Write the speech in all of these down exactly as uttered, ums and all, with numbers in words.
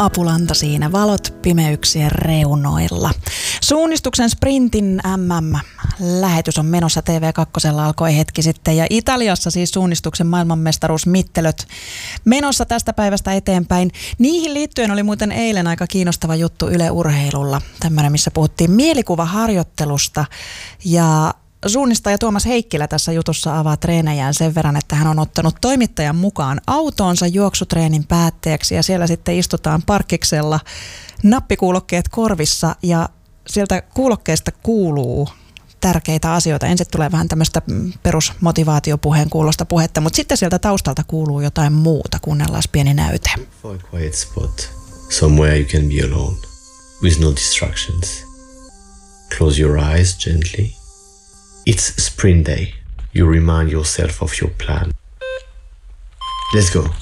Apulanta siinä, valot pimeyksien reunoilla. Suunnistuksen sprintin M M-lähetys on menossa. T V kaksi alkoi hetki sitten ja Italiassa siis suunnistuksen maailmanmestaruusmittelöt menossa tästä päivästä eteenpäin. Niihin liittyen oli muuten eilen aika kiinnostava juttu Yle Urheilulla. Tämmöinen, missä puhuttiin mielikuvaharjoittelusta ja suunnistaja Tuomas Heikkilä tässä jutussa avaa treenejään sen verran, että hän on ottanut toimittajan mukaan autoonsa juoksutreenin päätteeksi ja siellä sitten istutaan parkkiksella, nappikuulokkeet korvissa ja sieltä kuulokkeesta kuuluu tärkeitä asioita. Ensin tulee vähän tämmöistä perusmotivaatiopuheen kuulosta puhetta, mutta sitten sieltä taustalta kuuluu jotain muuta. Kuunnellaan pieni näyte. For a quiet spot, somewhere you can be alone, with no distractions. Close your eyes gently. It's sprint day. You remind yourself of your plan. Let's go.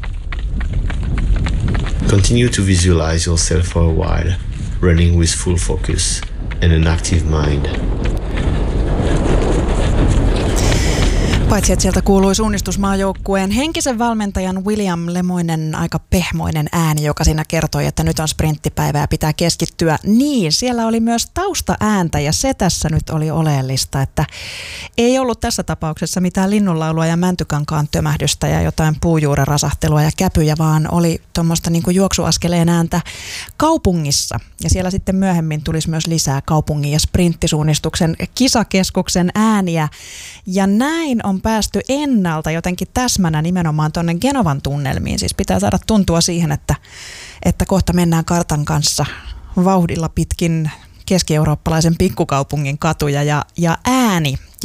Continue to visualize yourself for a while, running with full focus and an active mind. Paitsi että sieltä kuului suunnistusmaajoukkueen henkisen valmentajan William Lemoinen aika pehmoinen ääni, joka siinä kertoi, että nyt on sprinttipäivä ja pitää keskittyä. Niin, siellä oli myös taustaääntä ja se tässä nyt oli oleellista, että ei ollut tässä tapauksessa mitään linnunlaulua ja mäntykankaan tömähdystä ja jotain puujuuren rasahtelua ja käpyjä, vaan oli tuommoista niin kuin juoksuaskeleen ääntä kaupungissa. Ja siellä sitten myöhemmin tulisi myös lisää kaupungin ja sprinttisuunnistuksen kisakeskuksen ääniä ja näin on päästy ennalta jotenkin täsmänä nimenomaan tuonne Genovan tunnelmiin. Siis pitää saada tuntua siihen, että, että kohta mennään kartan kanssa vauhdilla pitkin keski-eurooppalaisen pikkukaupungin katuja ja, ja ääni